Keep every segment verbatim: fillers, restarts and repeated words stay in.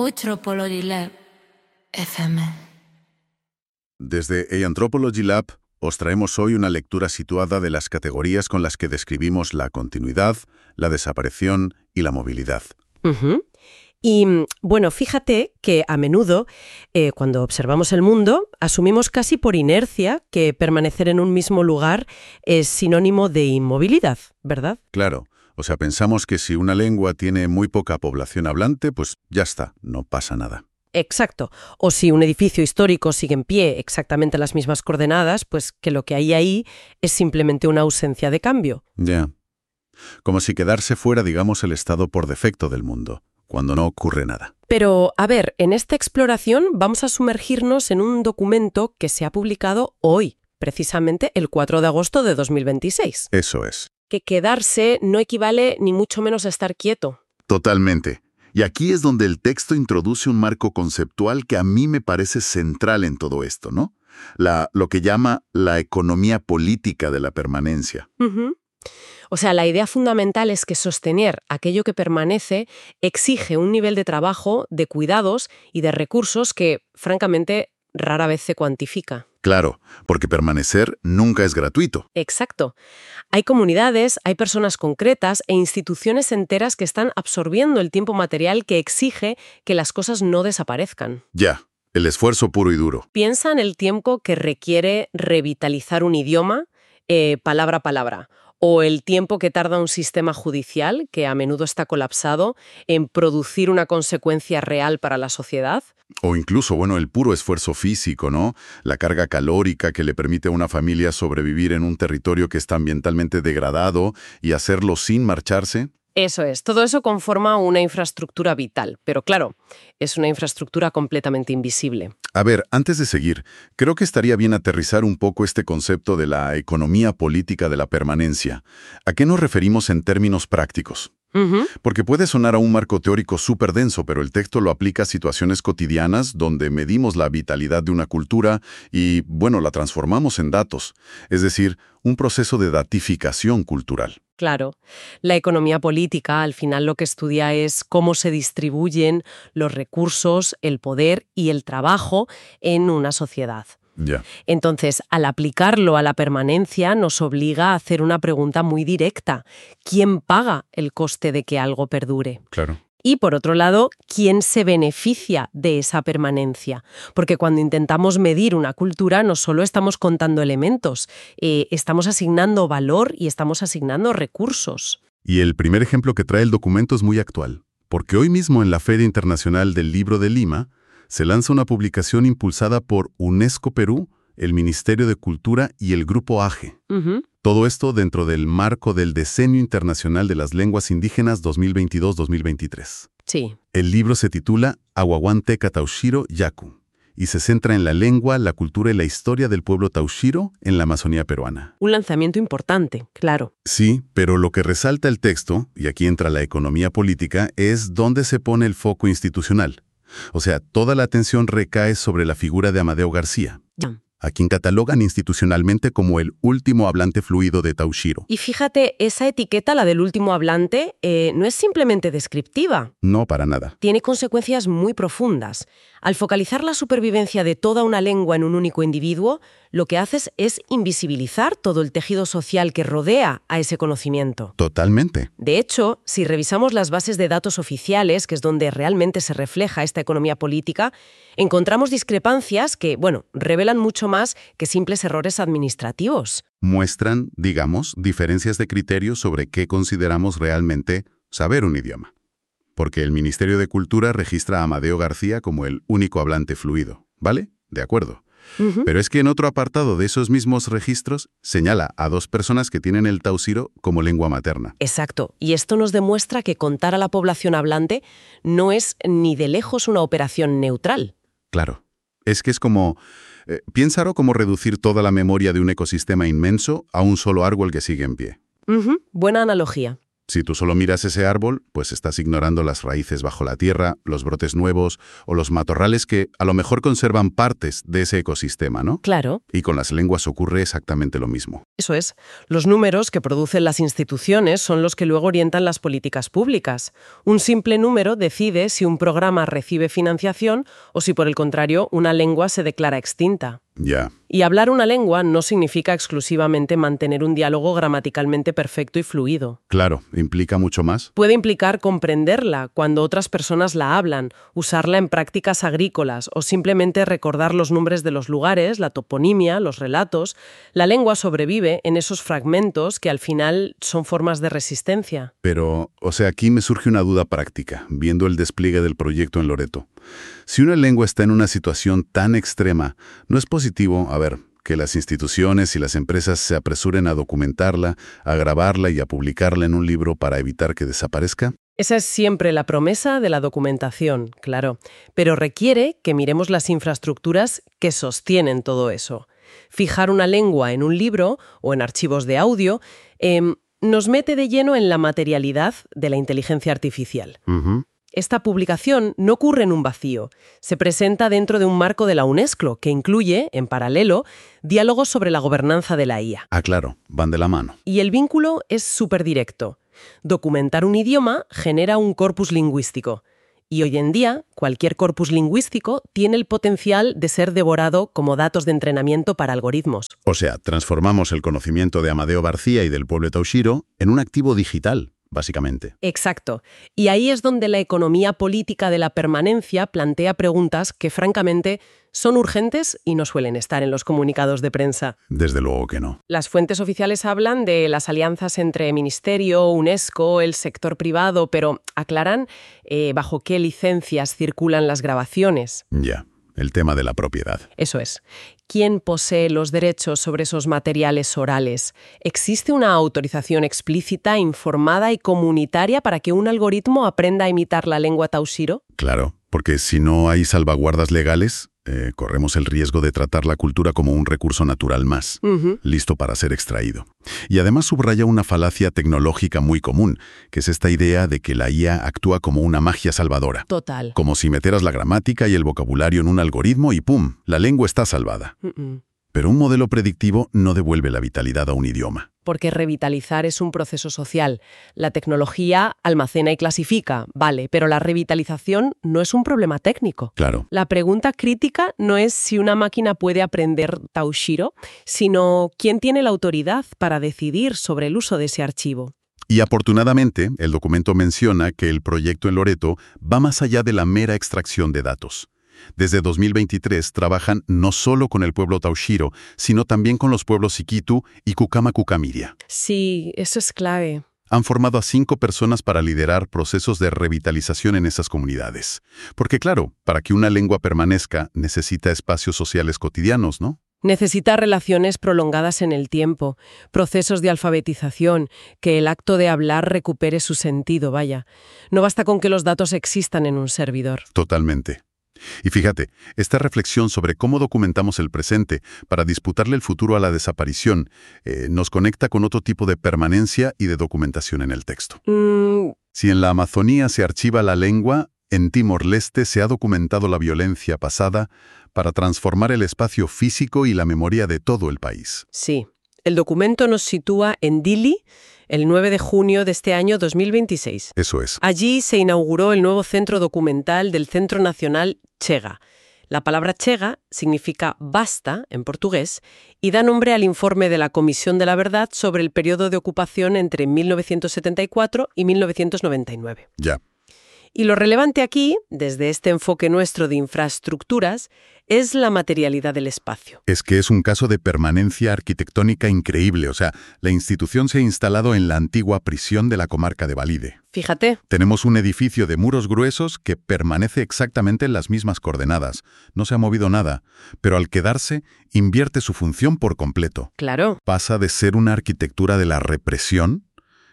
Anthropology Lab F M. Desde A Anthropology Lab os traemos hoy una lectura situada de las categorías con las que describimos la continuidad, la desaparición y la movilidad. Uh-huh. Y, bueno, fíjate que a menudo, eh, cuando observamos el mundo, asumimos casi por inercia que permanecer en un mismo lugar es sinónimo de inmovilidad, ¿verdad? Claro. O sea, pensamos que si una lengua tiene muy poca población hablante, pues ya está, no pasa nada. Exacto. O si un edificio histórico sigue en pie exactamente las mismas coordenadas, pues que lo que hay ahí es simplemente una ausencia de cambio. Ya. Como si quedarse fuera, digamos, el estado por defecto del mundo, cuando no ocurre nada. Pero, a ver, en esta exploración vamos a sumergirnos en un documento que se ha publicado hoy, precisamente el cuatro de agosto de dos mil veintiséis. Eso es. Que quedarse no equivale ni mucho menos a estar quieto. Totalmente. Y aquí es donde el texto introduce un marco conceptual que a mí me parece central en todo esto, ¿no? La, lo que llama la economía política de la permanencia. Uh-huh. O sea, la idea fundamental es que sostener aquello que permanece exige un nivel de trabajo, de cuidados y de recursos que, francamente, rara vez se cuantifica. Claro, porque permanecer nunca es gratuito. Exacto. Hay comunidades, hay personas concretas e instituciones enteras que están absorbiendo el tiempo material que exige que las cosas no desaparezcan. Ya, el esfuerzo puro y duro. Piensa en el tiempo que requiere revitalizar un idioma, eh, palabra a palabra, o el tiempo que tarda un sistema judicial, que a menudo está colapsado, en producir una consecuencia real para la sociedad. O incluso, bueno, el puro esfuerzo físico, ¿no? La carga calórica que le permite a una familia sobrevivir en un territorio que está ambientalmente degradado y hacerlo sin marcharse. Eso es, todo eso conforma una infraestructura vital, pero claro, es una infraestructura completamente invisible. A ver, antes de seguir, creo que estaría bien aterrizar un poco este concepto de la economía política de la permanencia. ¿A qué nos referimos en términos prácticos? Uh-huh. Porque puede sonar a un marco teórico súper denso, pero el texto lo aplica a situaciones cotidianas donde medimos la vitalidad de una cultura y, bueno, la transformamos en datos. Es decir, un proceso de datificación cultural. Claro. La economía política, al final, lo que estudia es cómo se distribuyen los recursos, el poder y el trabajo en una sociedad. Ya. Entonces, al aplicarlo a la permanencia, nos obliga a hacer una pregunta muy directa. ¿Quién paga el coste de que algo perdure? Claro. Y, por otro lado, ¿quién se beneficia de esa permanencia? Porque cuando intentamos medir una cultura, no solo estamos contando elementos, eh, estamos asignando valor y estamos asignando recursos. Y el primer ejemplo que trae el documento es muy actual, porque hoy mismo en la Feria Internacional del Libro de Lima se lanza una publicación impulsada por UNESCO Perú, el Ministerio de Cultura y el Grupo A G E. Uh-huh. Todo esto dentro del marco del Decenio Internacional de las Lenguas Indígenas dos mil veintidós dos mil veintitrés. Sí. El libro se titula Aguaguanteca Taushiro Yaku y se centra en la lengua, la cultura y la historia del pueblo Taushiro en la Amazonía peruana. Un lanzamiento importante, claro. Sí, pero lo que resalta el texto, y aquí entra la economía política, es dónde se pone el foco institucional. O sea, toda la atención recae sobre la figura de Amadeo García, Ya. a quien catalogan institucionalmente como el último hablante fluido de Taushiro. Y fíjate, esa etiqueta, la del último hablante, eh, no es simplemente descriptiva. No, para nada. Tiene consecuencias muy profundas. Al focalizar la supervivencia de toda una lengua en un único individuo, lo que haces es invisibilizar todo el tejido social que rodea a ese conocimiento. Totalmente. De hecho, si revisamos las bases de datos oficiales, que es donde realmente se refleja esta economía política, encontramos discrepancias que, bueno, revelan mucho más que simples errores administrativos. Muestran, digamos, diferencias de criterios sobre qué consideramos realmente saber un idioma. Porque el Ministerio de Cultura registra a Amadeo García como el único hablante fluido, ¿vale? De acuerdo. Uh-huh. Pero es que en otro apartado de esos mismos registros señala a dos personas que tienen el taushiro como lengua materna. Exacto. Y esto nos demuestra que contar a la población hablante no es ni de lejos una operación neutral. Claro. Es que es como... Eh, piénsalo como reducir toda la memoria de un ecosistema inmenso a un solo árbol que sigue en pie. Uh-huh. Buena analogía. Si tú solo miras ese árbol, pues estás ignorando las raíces bajo la tierra, los brotes nuevos o los matorrales que a lo mejor conservan partes de ese ecosistema, ¿no? Claro. Y con las lenguas ocurre exactamente lo mismo. Eso es. Los números que producen las instituciones son los que luego orientan las políticas públicas. Un simple número decide si un programa recibe financiación o si, por el contrario, una lengua se declara extinta. Ya. Y hablar una lengua no significa exclusivamente mantener un diálogo gramaticalmente perfecto y fluido. Claro, implica mucho más. Puede implicar comprenderla cuando otras personas la hablan, usarla en prácticas agrícolas o simplemente recordar los nombres de los lugares, la toponimia, los relatos. La lengua sobrevive en esos fragmentos que al final son formas de resistencia. Pero, o sea, aquí me surge una duda práctica, viendo el despliegue del proyecto en Loreto. Si una lengua está en una situación tan extrema, ¿no es positivo, a ver, que las instituciones y las empresas se apresuren a documentarla, a grabarla y a publicarla en un libro para evitar que desaparezca? Esa es siempre la promesa de la documentación, claro, pero requiere que miremos las infraestructuras que sostienen todo eso. Fijar una lengua en un libro o en archivos de audio eh, nos mete de lleno en la materialidad de la inteligencia artificial. Uh-huh. Esta publicación no ocurre en un vacío. Se presenta dentro de un marco de la UNESCO que incluye, en paralelo, diálogos sobre la gobernanza de la I A. Ah, claro, van de la mano. Y el vínculo es súper directo. Documentar un idioma genera un corpus lingüístico. Y hoy en día, cualquier corpus lingüístico tiene el potencial de ser devorado como datos de entrenamiento para algoritmos. O sea, transformamos el conocimiento de Amadeo Barcía y del pueblo tauxiro en un activo digital, básicamente. Exacto. Y ahí es donde la economía política de la permanencia plantea preguntas que, francamente, son urgentes y no suelen estar en los comunicados de prensa. Desde luego que no. Las fuentes oficiales hablan de las alianzas entre Ministerio, UNESCO, el sector privado, pero aclaran eh, bajo qué licencias circulan las grabaciones. Ya, el tema de la propiedad. Eso es. ¿Quién posee los derechos sobre esos materiales orales? ¿Existe una autorización explícita, informada y comunitaria para que un algoritmo aprenda a imitar la lengua tauxiro? Claro, porque si no hay salvaguardas legales, eh, corremos el riesgo de tratar la cultura como un recurso natural más, Uh-huh. listo para ser extraído. Y además subraya una falacia tecnológica muy común, que es esta idea de que la I A actúa como una magia salvadora. Total. Como si metieras la gramática y el vocabulario en un algoritmo y ¡pum!, la lengua está salvada. Uh-uh. Pero un modelo predictivo no devuelve la vitalidad a un idioma. Porque revitalizar es un proceso social. La tecnología almacena y clasifica, vale, pero la revitalización no es un problema técnico. Claro. La pregunta crítica no es si una máquina puede aprender tauxiro, sino quién tiene la autoridad para decidir sobre el uso de ese archivo. Y afortunadamente, el documento menciona que el proyecto en Loreto va más allá de la mera extracción de datos. Desde dos mil veintitrés trabajan no solo con el pueblo tauxiro, sino también con los pueblos Siquitu y Cucama-Cucamiria. Sí, eso es clave. Han formado a cinco personas para liderar procesos de revitalización en esas comunidades. Porque claro, para que una lengua permanezca, necesita espacios sociales cotidianos, ¿no? Necesita relaciones prolongadas en el tiempo, procesos de alfabetización, que el acto de hablar recupere su sentido, vaya. No basta con que los datos existan en un servidor. Totalmente. Y fíjate, esta reflexión sobre cómo documentamos el presente para disputarle el futuro a la desaparición eh, nos conecta con otro tipo de permanencia y de documentación en el texto. Mm, Si en la Amazonía se archiva la lengua, en Timor-Leste se ha documentado la violencia pasada para transformar el espacio físico y la memoria de todo el país. sí. El documento nos sitúa en Dili el nueve de junio de este año dos mil veintiséis. Eso es. Allí se inauguró el nuevo centro documental del Centro Nacional Chega. La palabra Chega significa basta en portugués y da nombre al informe de la Comisión de la Verdad sobre el periodo de ocupación entre mil novecientos setenta y cuatro y mil novecientos noventa y nueve. Ya. Y lo relevante aquí, desde este enfoque nuestro de infraestructuras, es la materialidad del espacio. Es que es un caso de permanencia arquitectónica increíble. O sea, la institución se ha instalado en la antigua prisión de la comarca de Valide. Fíjate. Tenemos un edificio de muros gruesos que permanece exactamente en las mismas coordenadas. No se ha movido nada, pero al quedarse, invierte su función por completo. Claro. Pasa de ser una arquitectura de la represión,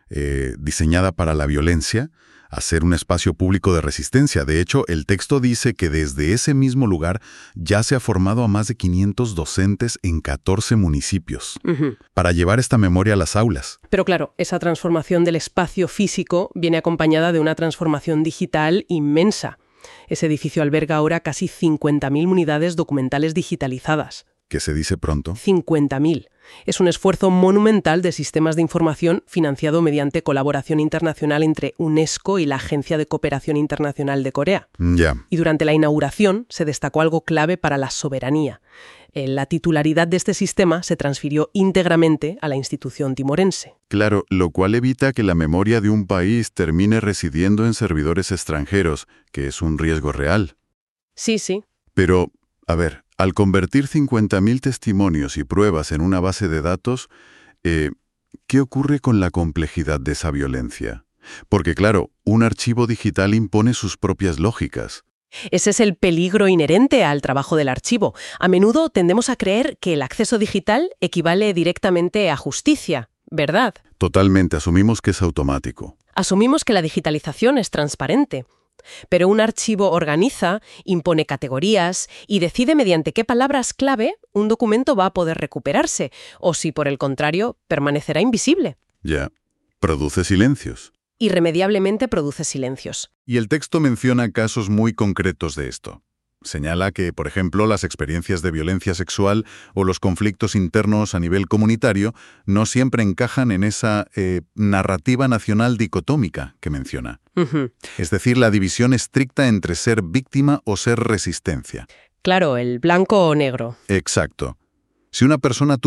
eh, diseñada para la violencia, a ser un espacio público de resistencia. De hecho, el texto dice que desde ese mismo lugar ya se ha formado a más de quinientos docentes en catorce municipios Ujú. para llevar esta memoria a las aulas. Pero claro, esa transformación del espacio físico viene acompañada de una transformación digital inmensa. Ese edificio alberga ahora casi cincuenta mil unidades documentales digitalizadas. ¿Qué se dice pronto? cincuenta mil. Es un esfuerzo monumental de sistemas de información financiado mediante colaboración internacional entre UNESCO y la Agencia de Cooperación Internacional de Corea. Ya. Y durante la inauguración se destacó algo clave para la soberanía. Eh, La titularidad de este sistema se transfirió íntegramente a la institución timorense. Claro, lo cual evita que la memoria de un país termine residiendo en servidores extranjeros, que es un riesgo real. Sí, sí. Pero, a ver, al convertir cincuenta mil testimonios y pruebas en una base de datos, eh, ¿qué ocurre con la complejidad de esa violencia? Porque, claro, un archivo digital impone sus propias lógicas. Ese es el peligro inherente al trabajo del archivo. A menudo tendemos a creer que el acceso digital equivale directamente a justicia, ¿verdad? Totalmente, asumimos que es automático. Asumimos que la digitalización es transparente. Pero un archivo organiza, impone categorías y decide mediante qué palabras clave un documento va a poder recuperarse, o si, por el contrario, permanecerá invisible. Ya. Produce silencios. Irremediablemente produce silencios. Y el texto menciona casos muy concretos de esto. Señala que, por ejemplo, las experiencias de violencia sexual o los conflictos internos a nivel comunitario no siempre encajan en esa eh, narrativa nacional dicotómica que menciona. Ujú. Es decir, la división estricta entre ser víctima o ser resistencia. Claro, el blanco o negro. Exacto. Si una persona